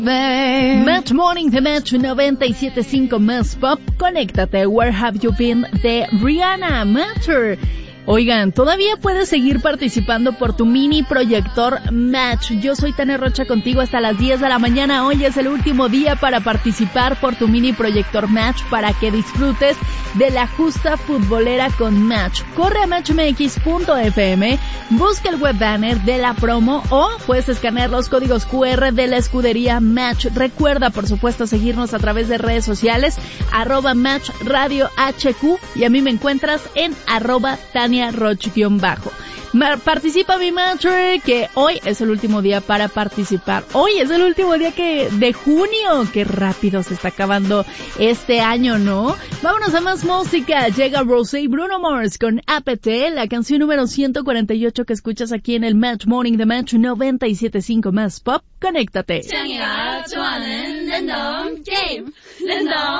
Match Morning de Match 97.5 más Pop. Conéctate. Where Have You Been de Rihanna. Matter. Oigan, todavía puedes seguir participando por tu mini proyector Match. Yo soy Tania Rocha contigo hasta las 10 de la mañana. Hoy es el último día para participar por tu mini proyector Match para que disfrutes de la justa futbolera con Match. Corre a matchmx.fm, busca el web banner de la promo o puedes escanear los códigos QR de la escudería Match. Recuerda, por supuesto, seguirnos a través de redes sociales, @MatchRadioHQ, y a mí me encuentras en @Tania Roch-bajo. Participa mi Match, que hoy es el último día para participar. Hoy es el último día de junio. Qué rápido se está acabando este año, ¿no? Vámonos a más música. Llega Rosé y Bruno Mars con APT, la canción número 148 que escuchas aquí en el Match Morning de Match 97.5 más Pop. Conéctate.